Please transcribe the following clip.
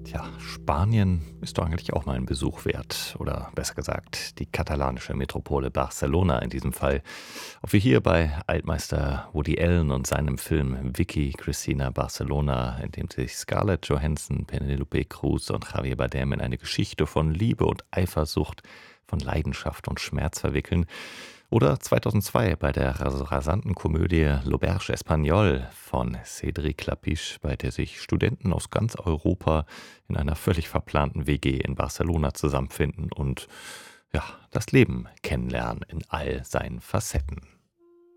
Tja, Spanien ist doch eigentlich auch mal ein Besuch wert. Oder besser gesagt, die katalanische Metropole Barcelona in diesem Fall. Ob wir hier bei Altmeister Woody Allen und seinem Film Vicky Cristina Barcelona, in dem sich Scarlett Johansson, Penelope Cruz und Javier Bardem in eine Geschichte von Liebe und Eifersucht, von Leidenschaft und Schmerz verwickeln, oder 2002 bei der rasanten Komödie L'Auberge Espagnole von Cédric Klapisch, bei der sich Studenten aus ganz Europa in einer völlig verplanten WG in Barcelona zusammenfinden und ja, das Leben kennenlernen in all seinen Facetten.